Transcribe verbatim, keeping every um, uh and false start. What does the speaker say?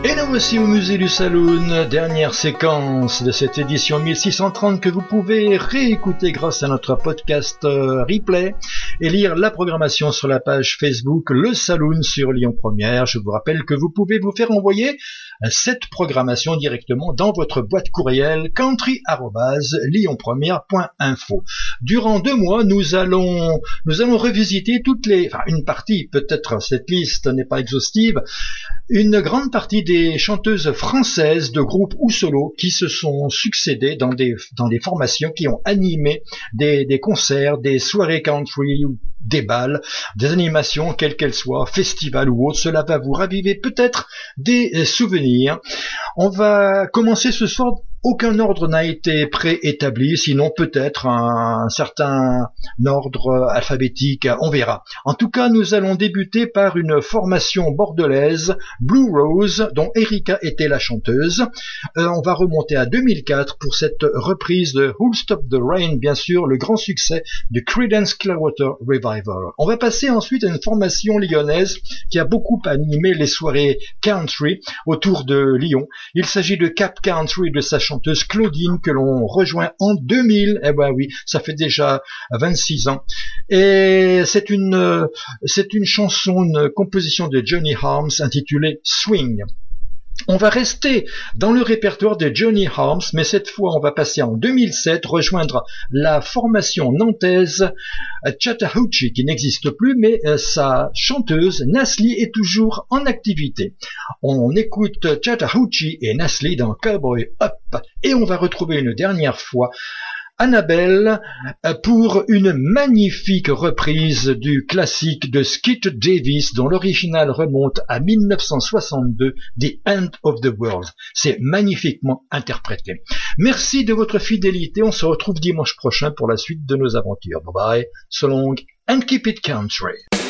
Et nous voici au musée du Saloon, dernière séquence de cette édition mille six cent trente que vous pouvez réécouter grâce à notre podcast euh, replay et lire la programmation sur la page Facebook Le Saloon sur Lyon Première. Je vous rappelle que vous pouvez vous faire envoyer cette programmation directement dans votre boîte courriel country arobase lyon première point info. Durant deux mois, nous allons nous allons revisiter toutes les, enfin une partie, peut-être cette liste n'est pas exhaustive, une grande partie des chanteuses françaises de groupes ou solos qui se sont succédées dans des dans des formations qui ont animé des des concerts, des soirées country, des bals, des animations, quelles qu'elles soient, festivals ou autres. Cela va vous raviver peut-être des souvenirs. On va commencer ce soir. Aucun ordre n'a été préétabli, sinon peut-être un, un certain ordre alphabétique, on verra. En tout cas, nous allons débuter par une formation bordelaise, Blue Rose, dont Erika était la chanteuse. Euh, on va remonter à deux mille quatre pour cette reprise de Who'll Stop the Rain, bien sûr, le grand succès de Creedence Clearwater Revival. On va passer ensuite à une formation lyonnaise qui a beaucoup animé les soirées country autour de Lyon. Il s'agit de Cap Country, de sa chanteuse Claudine, que l'on rejoint en deux mille. Eh ben oui, ça fait déjà vingt-six ans. Et c'est une, c'est une chanson, une composition de Johnny Harms intitulée Swing. On va rester dans le répertoire de Johnny Harms, mais cette fois on va passer en deux mille sept, rejoindre la formation nantaise Chattahoochee, qui n'existe plus, mais sa chanteuse Nasli est toujours en activité. On écoute Chattahoochee et Nasli dans Cowboy Up, et on va retrouver une dernière fois Annabelle pour une magnifique reprise du classique de Skip Davis dont l'original remonte à mille neuf cent soixante-deux, The End of the World. C'est magnifiquement interprété. Merci de votre fidélité. On se retrouve dimanche prochain pour la suite de nos aventures. Bye bye, so long and keep it country.